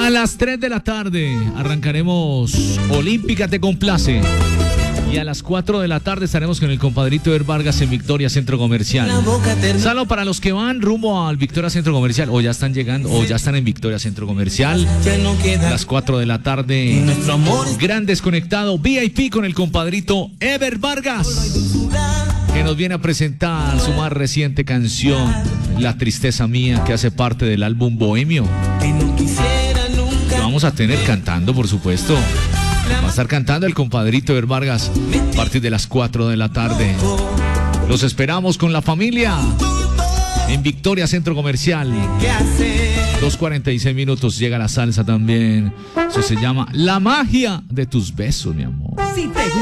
A las 3 de la tarde arrancaremos Olímpica Te Complace. Y a las 4 de la tarde estaremos con el compadrito Ever Vargas en Victoria Centro Comercial. Saludo para los que van rumbo al Victoria Centro Comercial, o ya están llegando, o ya están en Victoria Centro Comercial. A las 4 de la tarde, Gran Desconectado VIP con el compadrito Ever Vargas, que nos viene a presentar su más reciente canción, La Tristeza Mía, que hace parte del álbum Bohemio. Lo vamos a tener cantando, por supuesto. Va a estar cantando el compadrito Ever Vargas a partir de las 4 de la tarde. Los esperamos con la familia en Victoria Centro Comercial. 2:46 minutos, llega la salsa también. Eso se llama La Magia de Tus Besos, mi amor.